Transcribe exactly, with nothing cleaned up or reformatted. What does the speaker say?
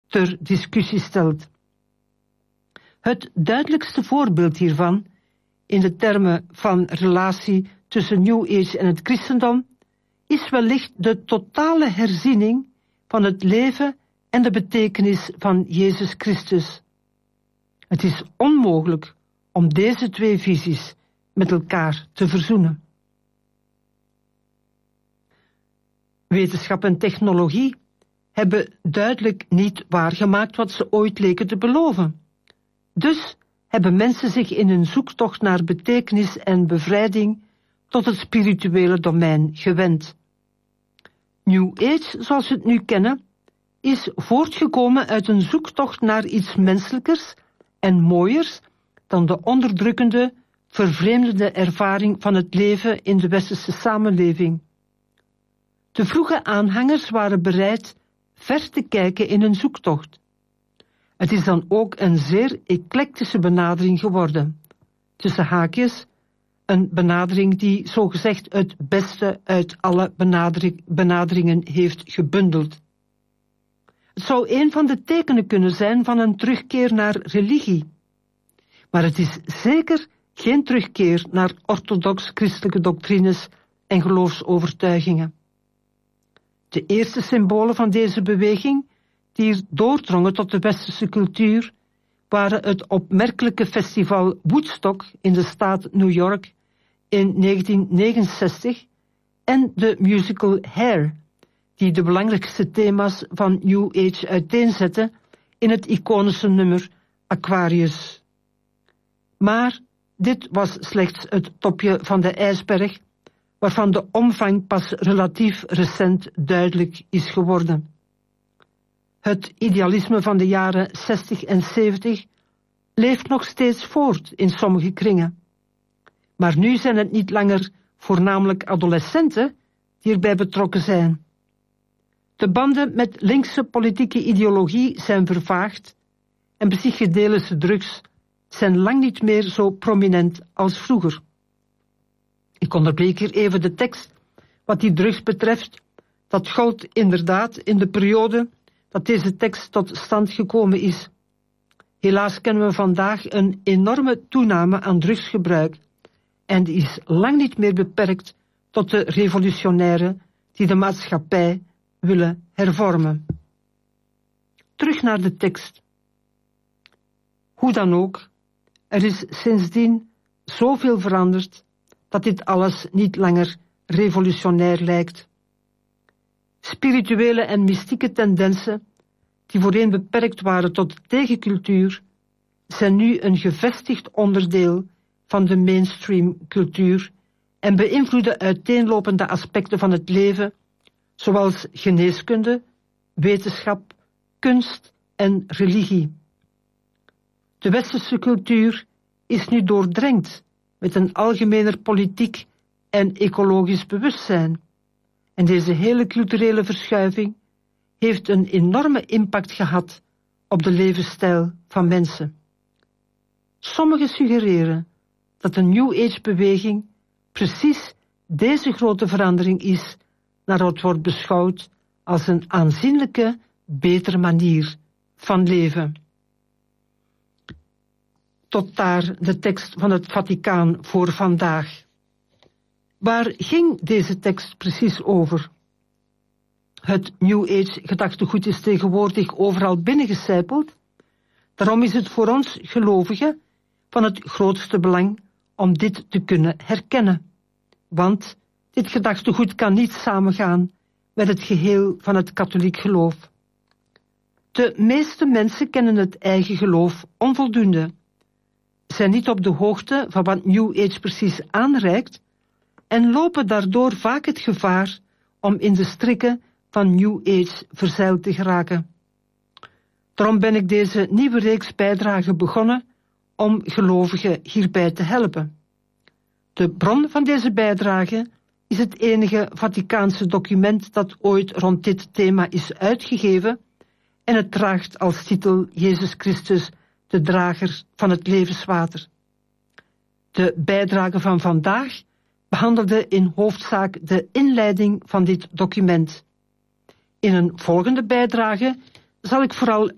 ter discussie stelt. Het duidelijkste voorbeeld hiervan, in de termen van relatie tussen New Age en het christendom, is wellicht de totale herziening van het leven en de betekenis van Jezus Christus. Het is onmogelijk om deze twee visies met elkaar te verzoenen. Wetenschap en technologie hebben duidelijk niet waargemaakt wat ze ooit leken te beloven. Dus hebben mensen zich in hun zoektocht naar betekenis en bevrijding tot het spirituele domein gewend. New Age, zoals we het nu kennen, is voortgekomen uit een zoektocht naar iets menselijkers en mooiers dan de onderdrukkende, vervreemdende ervaring van het leven in de westerse samenleving. De vroege aanhangers waren bereid ver te kijken in hun zoektocht. Het is dan ook een zeer eclectische benadering geworden. Tussen haakjes, een benadering die zogezegd het beste uit alle benadering, benaderingen heeft gebundeld. Het zou een van de tekenen kunnen zijn van een terugkeer naar religie. Maar het is zeker geen terugkeer naar orthodox-christelijke doctrines en geloofsovertuigingen. De eerste symbolen van deze beweging, die doordrongen tot de westerse cultuur, waren het opmerkelijke festival Woodstock in de staat New York in negentien negenenzestig en de musical Hair, die de belangrijkste thema's van New Age uiteenzette in het iconische nummer Aquarius. Maar dit was slechts het topje van de ijsberg, waarvan de omvang pas relatief recent duidelijk is geworden. Het idealisme van de jaren zestig en zeventig leeft nog steeds voort in sommige kringen. Maar nu zijn het niet langer voornamelijk adolescenten die erbij betrokken zijn. De banden met linkse politieke ideologie zijn vervaagd en psychedelische drugs zijn lang niet meer zo prominent als vroeger. Ik onderbreek hier even de tekst. Wat die drugs betreft, dat gold inderdaad in de periode dat deze tekst tot stand gekomen is. Helaas kennen we vandaag een enorme toename aan drugsgebruik en die is lang niet meer beperkt tot de revolutionairen die de maatschappij willen hervormen. Terug naar de tekst. Hoe dan ook, er is sindsdien zoveel veranderd dat dit alles niet langer revolutionair lijkt. Spirituele en mystieke tendensen, die voorheen beperkt waren tot tegencultuur, zijn nu een gevestigd onderdeel van de mainstream cultuur en beïnvloeden uiteenlopende aspecten van het leven, zoals geneeskunde, wetenschap, kunst en religie. De westerse cultuur is nu doordrenkt met een algemener politiek en ecologisch bewustzijn. En deze hele culturele verschuiving heeft een enorme impact gehad op de levensstijl van mensen. Sommigen suggereren dat de New Age-beweging precies deze grote verandering is naar wat wordt beschouwd als een aanzienlijke, betere manier van leven. Tot daar de tekst van het Vaticaan voor vandaag. Waar ging deze tekst precies over? Het New Age gedachtegoed is tegenwoordig overal binnengecijpeld. Daarom is het voor ons gelovigen van het grootste belang om dit te kunnen herkennen. Want dit gedachtegoed kan niet samengaan met het geheel van het katholiek geloof. De meeste mensen kennen het eigen geloof onvoldoende, zijn niet op de hoogte van wat New Age precies aanreikt en lopen daardoor vaak het gevaar om in de strikken van New Age verzeild te geraken. Daarom ben ik deze nieuwe reeks bijdragen begonnen om gelovigen hierbij te helpen. De bron van deze bijdrage is het enige Vaticaanse document dat ooit rond dit thema is uitgegeven en het draagt als titel Jezus Christus, de drager van het levenswater. De bijdrage van vandaag behandelde in hoofdzaak de inleiding van dit document. In een volgende bijdrage zal ik vooral